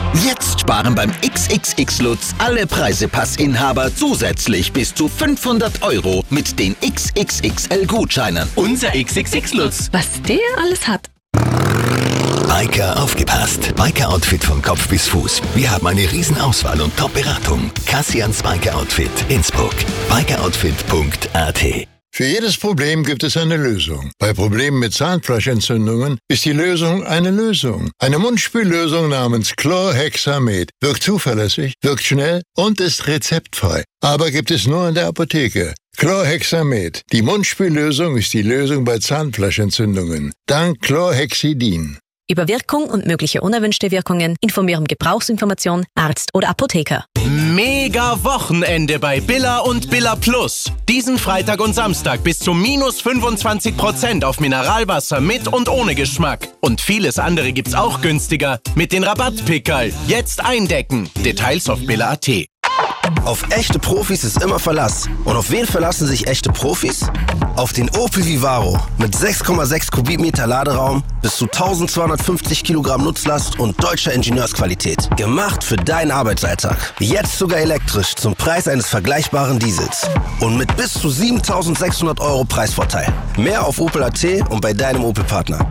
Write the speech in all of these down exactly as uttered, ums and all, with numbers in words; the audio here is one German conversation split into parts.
Jetzt sparen beim X X X Lutz alle Preisepassinhaber zusätzlich bis zu fünfhundert Euro mit den X X X L-Gutscheinen. Unser X X X Lutz. Was der alles hat. Biker aufgepasst. Biker-Outfit von Kopf bis Fuß. Wir haben eine Riesenauswahl und Top-Beratung. Cassians Biker-Outfit, Innsbruck. biker outfit punkt a t. Für jedes Problem gibt es eine Lösung. Bei Problemen mit Zahnfleischentzündungen ist die Lösung eine Lösung. Eine Mundspüllösung namens Chlorhexamet wirkt zuverlässig, wirkt schnell und ist rezeptfrei. Aber gibt es nur in der Apotheke. Chlorhexamet. Die Mundspüllösung ist die Lösung bei Zahnfleischentzündungen. Dank Chlorhexidin. Über Wirkung und mögliche unerwünschte Wirkungen informieren Gebrauchsinformation, Arzt oder Apotheker. Mega Wochenende bei Billa und Billa Plus. Diesen Freitag und Samstag bis zu minus fünfundzwanzig Prozent auf Mineralwasser mit und ohne Geschmack. Und vieles andere gibt's auch günstiger mit den Rabattpickerl. Jetzt eindecken. Details auf billa punkt a t. Auf echte Profis ist immer Verlass. Und auf wen verlassen sich echte Profis? Auf den Opel Vivaro mit sechs Komma sechs Kubikmeter Laderaum, bis zu eintausendzweihundertfünfzig Kilogramm Nutzlast und deutscher Ingenieursqualität. Gemacht für deinen Arbeitsalltag. Jetzt sogar elektrisch zum Preis eines vergleichbaren Diesels. Und mit bis zu siebentausendsechshundert Euro Preisvorteil. Mehr auf opel punkt a t und bei deinem Opel-Partner.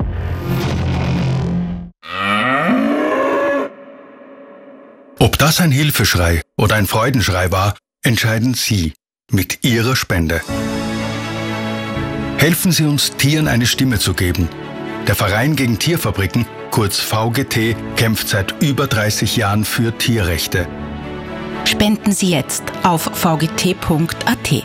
Ob das ein Hilfeschrei oder ein Freudenschrei war, entscheiden Sie mit Ihrer Spende. Helfen Sie uns, Tieren eine Stimme zu geben. Der Verein gegen Tierfabriken, kurz V G T, kämpft seit über dreißig Jahren für Tierrechte. Spenden Sie jetzt auf v g t punkt a t.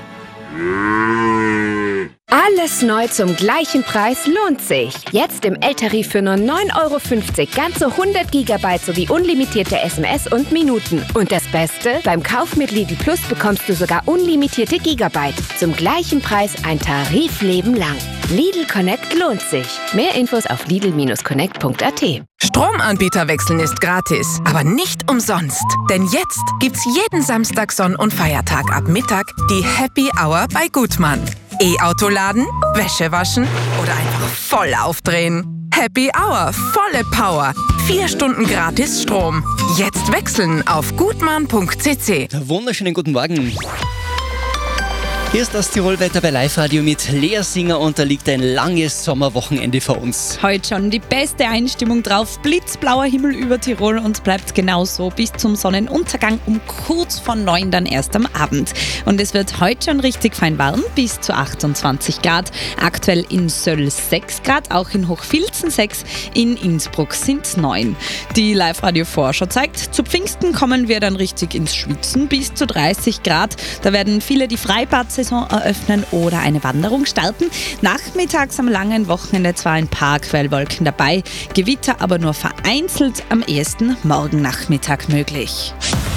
Alles neu zum gleichen Preis lohnt sich. Jetzt im L-Tarif für nur neun Euro fünfzig ganze hundert Gigabyte sowie unlimitierte S M S und Minuten. Und das Beste? Beim Kauf mit Lidl Plus bekommst du sogar unlimitierte Gigabyte. Zum gleichen Preis ein Tarifleben lang. Lidl Connect lohnt sich. Mehr Infos auf lidl connect punkt a t. Stromanbieter wechseln ist gratis, aber nicht umsonst. Denn jetzt gibt's jeden Samstag, Sonn- und Feiertag ab Mittag die Happy Hour bei Gutmann. E-Auto laden, Wäsche waschen oder einfach voll aufdrehen. Happy Hour, volle Power. Vier Stunden gratis Strom. Jetzt wechseln auf gutmann punkt c c. Wunderschönen guten Morgen. Hier ist das Tirolwetter bei Live-Radio mit Lea Singer und da liegt ein langes Sommerwochenende vor uns. Heute schon die beste Einstimmung drauf. Blitzblauer Himmel über Tirol und bleibt genauso bis zum Sonnenuntergang um kurz vor neun dann erst am Abend. Und es wird heute schon richtig fein warm, bis zu achtundzwanzig Grad. Aktuell in Söll sechs Grad, auch in Hochfilzen sechs, in Innsbruck sind neun. Die Live-Radio-Vorschau zeigt, zu Pfingsten kommen wir dann richtig ins Schwitzen, bis zu dreißig Grad. Da werden viele die Freibad eröffnen oder eine Wanderung starten. Nachmittags am langen Wochenende zwar ein paar Quellwolken dabei, Gewitter aber nur vereinzelt, am ehesten morgen Nachmittag möglich.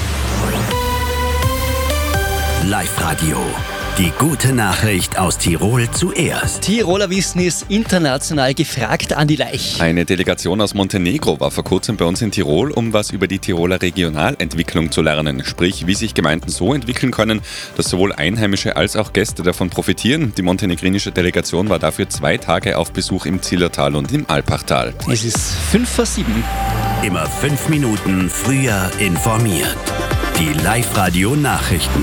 Live-Radio. Die gute Nachricht aus Tirol zuerst. Tiroler Wissen ist international gefragt, Andi Leich. Eine Delegation aus Montenegro war vor kurzem bei uns in Tirol, um was über die Tiroler Regionalentwicklung zu lernen. Sprich, wie sich Gemeinden so entwickeln können, dass sowohl Einheimische als auch Gäste davon profitieren. Die montenegrinische Delegation war dafür zwei Tage auf Besuch im Zillertal und im Alpachtal. Es ist fünf vor sieben. Immer fünf Minuten früher informiert. Die Live-Radio-Nachrichten.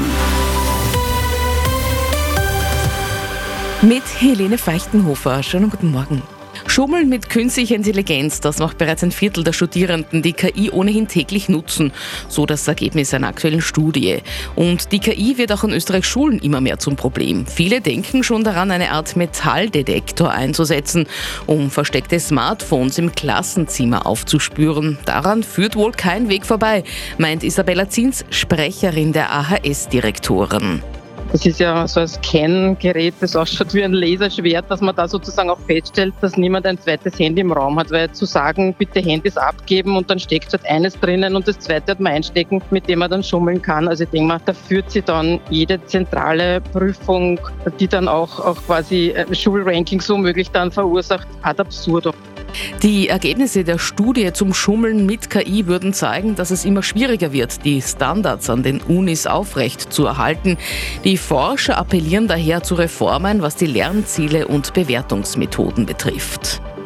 Mit Helene Feichtenhofer. Schönen guten Morgen. Schummeln mit künstlicher Intelligenz, das macht bereits ein Viertel der Studierenden, die K I ohnehin täglich nutzen. So das Ergebnis einer aktuellen Studie. Und die K I wird auch an Österreichs Schulen immer mehr zum Problem. Viele denken schon daran, eine Art Metalldetektor einzusetzen, um versteckte Smartphones im Klassenzimmer aufzuspüren. Daran führt wohl kein Weg vorbei, meint Isabella Zins, Sprecherin der A H S-Direktoren. Das ist ja so ein Scan-Gerät, das ausschaut wie ein Laserschwert, dass man da sozusagen auch feststellt, dass niemand ein zweites Handy im Raum hat. Weil zu sagen, bitte Handys abgeben und dann steckt halt eines drinnen und das zweite hat man einstecken, mit dem man dann schummeln kann. Also ich denke mal, da führt sie dann jede zentrale Prüfung, die dann auch, auch quasi Schulrankings womöglich dann verursacht, ad absurdum. Die Ergebnisse der Studie zum Schummeln mit K I würden zeigen, dass es immer schwieriger wird, die Standards an den Unis aufrecht zu erhalten. Die Forscher appellieren daher zu Reformen, was die Lernziele und Bewertungsmethoden betrifft.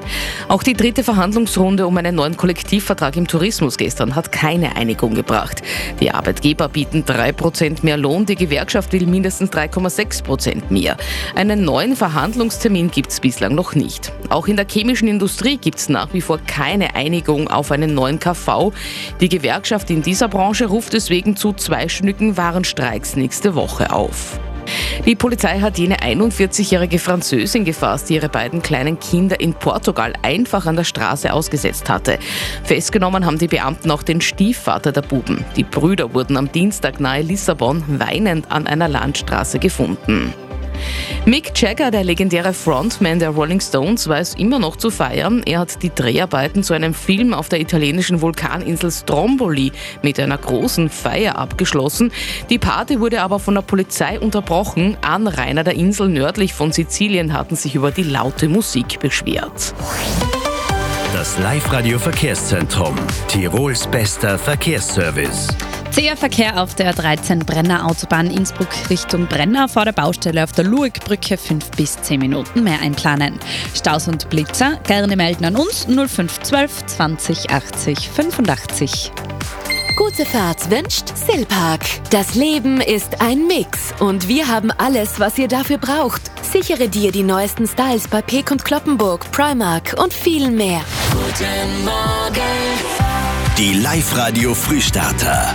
Auch die dritte Verhandlungsrunde um einen neuen Kollektivvertrag im Tourismus gestern hat keine Einigung gebracht. Die Arbeitgeber bieten drei Prozent mehr Lohn, die Gewerkschaft will mindestens drei Komma sechs Prozent mehr. Einen neuen Verhandlungstermin gibt es bislang noch nicht. Auch in der chemischen Industrie gibt es nach wie vor keine Einigung auf einen neuen K V. Die Gewerkschaft in dieser Branche ruft deswegen zu zweistündigen Warenstreiks nächste Woche auf. Die Polizei hat jene einundvierzigjährige Französin gefasst, die ihre beiden kleinen Kinder in Portugal einfach an der Straße ausgesetzt hatte. Festgenommen haben die Beamten auch den Stiefvater der Buben. Die Brüder wurden am Dienstag nahe Lissabon weinend an einer Landstraße gefunden. Mick Jagger, der legendäre Frontman der Rolling Stones, weiß immer noch zu feiern. Er hat die Dreharbeiten zu einem Film auf der italienischen Vulkaninsel Stromboli mit einer großen Feier abgeschlossen. Die Party wurde aber von der Polizei unterbrochen. Anrainer der Insel nördlich von Sizilien hatten sich über die laute Musik beschwert. Das Live-Radio-Verkehrszentrum. Tirols bester Verkehrsservice. Zäher Verkehr auf der dreizehn Brenner Autobahn Innsbruck Richtung Brenner vor der Baustelle auf der Luegbrücke fünf bis zehn Minuten mehr einplanen. Staus und Blitzer gerne melden an uns null fünf zwölf zwanzig achtzig fünfundachtzig. Gute Fahrt wünscht Silpark. Das Leben ist ein Mix und wir haben alles, was ihr dafür braucht. Sichere dir die neuesten Styles bei Peek und Kloppenburg, Primark und viel mehr. Guten Morgen. Die Live-Radio Frühstarter.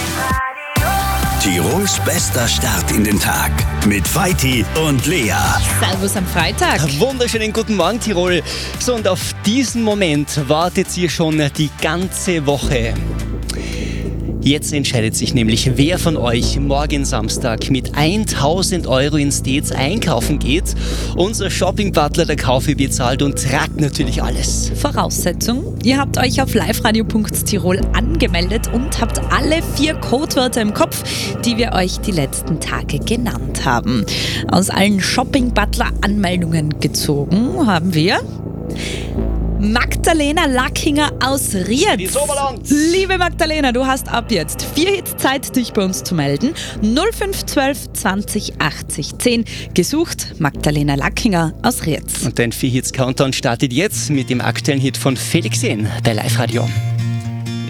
Tirols bester Start in den Tag mit Vaiti und Lea. Servus am Freitag. Wunderschönen guten Morgen, Tirol. So, und auf diesen Moment wartet ihr schon die ganze Woche. Jetzt entscheidet sich nämlich, wer von euch morgen Samstag mit tausend Euro in Stets einkaufen geht. Unser Shopping-Butler der Kaufi bezahlt und tragt natürlich alles. Voraussetzung: Ihr habt euch auf liveradio punkt tirol angemeldet und habt alle vier Codewörter im Kopf, die wir euch die letzten Tage genannt haben. Aus allen Shopping-Butler-Anmeldungen gezogen haben wir Magdalena Lackinger aus Rietz. Liebe Magdalena, du hast ab jetzt vier Hits Zeit, dich bei uns zu melden. null fünf zwölf zwanzig achtzig zehn. Gesucht Magdalena Lackinger aus Rietz. Und dein vier Hits Countdown startet jetzt mit dem aktuellen Hit von Felix Jähn bei Live Radio.